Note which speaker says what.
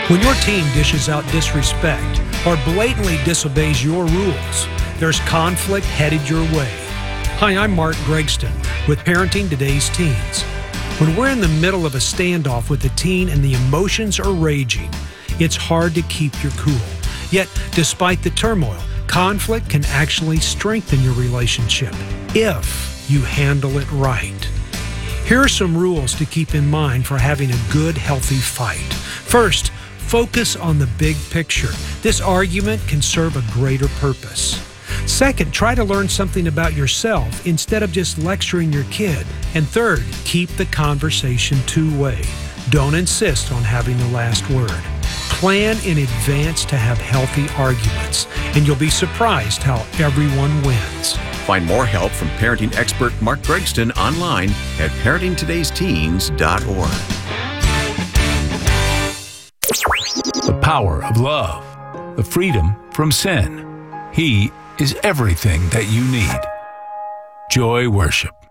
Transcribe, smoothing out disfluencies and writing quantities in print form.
Speaker 1: When your teen dishes out disrespect or blatantly disobeys your rules, there's conflict headed your way. Hi, I'm Mark Gregston with Parenting Today's Teens. When we're in the middle of a standoff with a teen and the emotions are raging, it's hard to keep your cool. Yet, despite the turmoil, conflict can actually strengthen your relationship if you handle it right. Here are some rules to keep in mind for having a good, healthy fight. First, focus on the big picture. This argument can serve a greater purpose. Second, try to learn something about yourself instead of just lecturing your kid. And third, keep the conversation two-way. Don't insist on having the last word. Plan in advance to have healthy arguments, and you'll be surprised how everyone wins.
Speaker 2: Find more help from parenting expert Mark Gregston online at parentingtodaysteens.org.
Speaker 3: The power of love, the freedom from sin. He is everything that you need. Joy Worship.